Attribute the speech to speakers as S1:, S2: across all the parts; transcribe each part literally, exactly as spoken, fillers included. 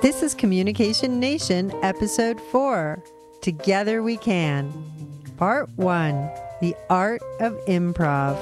S1: This is Communication Nation, Episode four, Together We Can. Part one, The Art of Improv.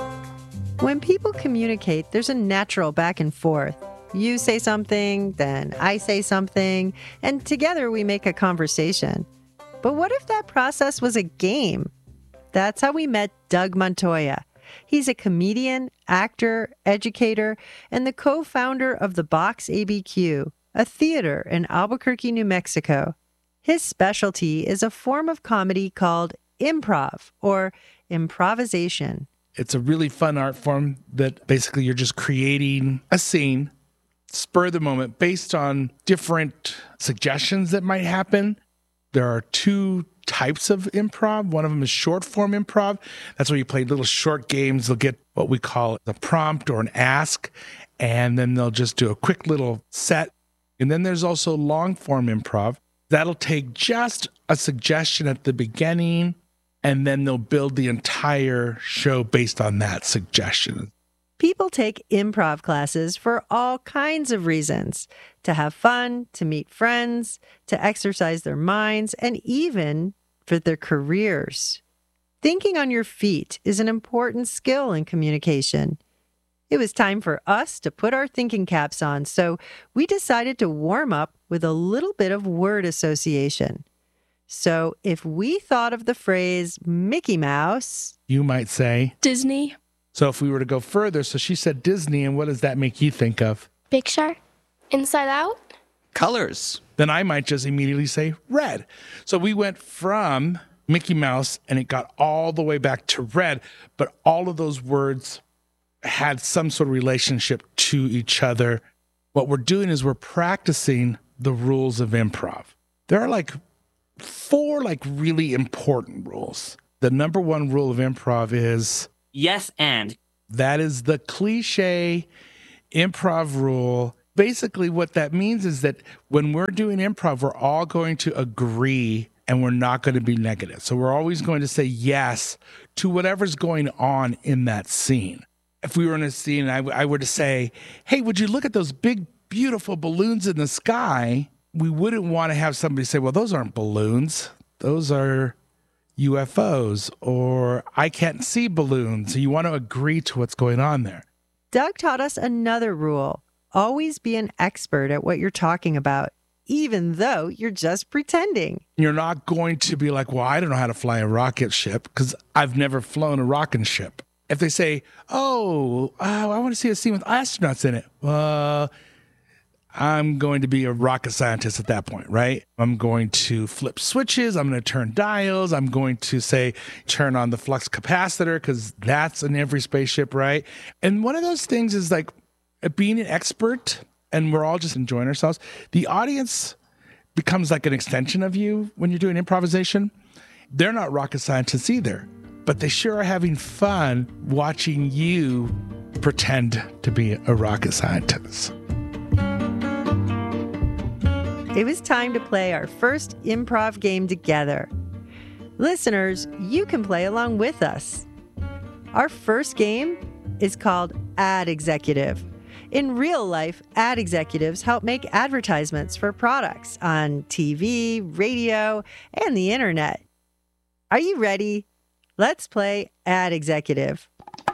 S1: When people communicate, there's a natural back and forth. You say something, then I say something, and together we make a conversation. But what if that process was a game? That's how we met Doug Montoya. He's a comedian, actor, educator, and the co-founder of the Box A B Q, a theater in Albuquerque, New Mexico. His specialty is a form of comedy called improv, or improvisation.
S2: It's a really fun art form that basically you're just creating a scene, spur of the moment, based on different suggestions that might happen. There are two types of improv. One of them is short form improv. That's where you play little short games. They'll get what we call a prompt or an ask, and then they'll just do a quick little set. And then there's also long form improv. That'll take just a suggestion at the beginning, and then they'll build the entire show based on that suggestion.
S1: People take improv classes for all kinds of reasons. To have fun, to meet friends, to exercise their minds, and even for their careers. Thinking on your feet is an important skill in communication. It was time for us to put our thinking caps on, so we decided to warm up with a little bit of word association. So if we thought of the phrase Mickey Mouse,
S2: you might say
S3: Disney.
S2: So if we were to go further, so she said Disney, and what does that make you think of?
S3: Picture. Inside Out.
S4: Colors.
S2: Then I might just immediately say red. So we went from Mickey Mouse, and it got all the way back to red, but all of those words had some sort of relationship to each other. What we're doing is we're practicing the rules of improv. There are like four like really important rules. The number one rule of improv is
S5: yes and.
S2: That is the cliche improv rule. Basically, what that means is that when we're doing improv, we're all going to agree and we're not going to be negative. So we're always going to say yes to whatever's going on in that scene. If we were in a scene and I, I were to say, hey, would you look at those big, beautiful balloons in the sky? We wouldn't want to have somebody say, well, those aren't balloons. Those are U F Os, or I can't see balloons. So you want to agree to what's going on there.
S1: Doug taught us another rule. Always be an expert at what you're talking about, even though you're just pretending.
S2: You're not going to be like, well, I don't know how to fly a rocket ship because I've never flown a rocket ship. If they say, oh, uh, I want to see a scene with astronauts in it. Well, I'm going to be a rocket scientist at that point, right? I'm going to flip switches. I'm going to turn dials. I'm going to say, turn on the flux capacitor because that's in every spaceship, right? And one of those things is like being an expert, and we're all just enjoying ourselves. The audience becomes like an extension of you when you're doing improvisation. They're not rocket scientists either, but they sure are having fun watching you pretend to be a rocket scientist.
S1: It was time to play our first improv game together. Listeners, you can play along with us. Our first game is called Ad Executive. In real life, ad executives help make advertisements for products on T V, radio, and the internet. Are you ready? Let's play Ad Executive.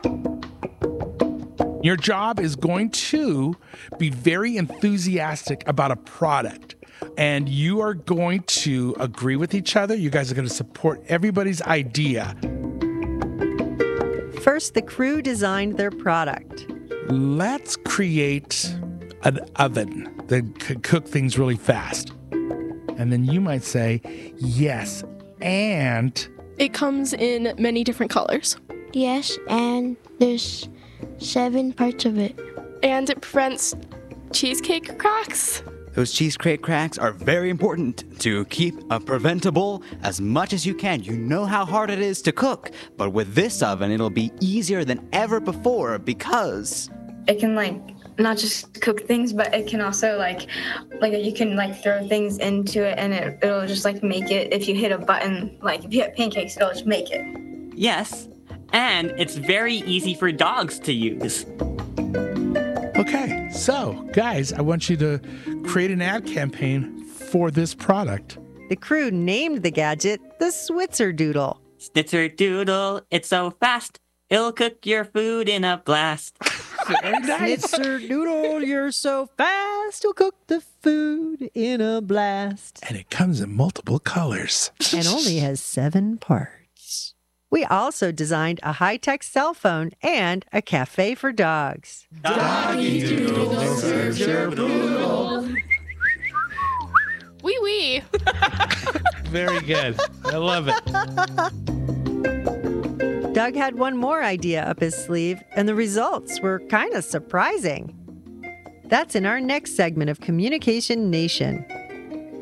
S2: Your job is going to be very enthusiastic about a product, and you are going to agree with each other. You guys are going to support everybody's idea.
S1: First, the crew designed their product.
S2: Let's create an oven that could cook things really fast. And then you might say, yes, and...
S3: It comes in many different colors.
S6: Yes, and there's seven parts of it.
S3: And it prevents cheesecake cracks.
S4: Those cheesecake cracks are very important to keep a preventable as much as you can. You know how hard it is to cook, but with this oven, it'll be easier than ever before because
S7: it can like not just cook things, but it can also like like you can like throw things into it and it, it'll just like make it. If you hit a button, like if you hit pancakes, it'll just make it.
S5: Yes, and it's very easy for dogs to use.
S2: Okay, so guys, I want you to create an ad campaign for this product.
S1: The crew named the gadget the Switzer Doodle.
S5: Snitzer Doodle, it's so fast, it'll cook your food in a blast.
S2: Very nice.
S1: Switzer Doodle, you're so fast, you'll cook the food in a blast.
S2: And it comes in multiple colors.
S1: And only has seven parts. We also designed a high-tech cell phone and a cafe for dogs.
S5: Doggy Doodle, serve your doodle.
S3: Wee wee.
S2: Very good. I love it.
S1: Doug had one more idea up his sleeve, and the results were kind of surprising. That's in our next segment of Communication Nation.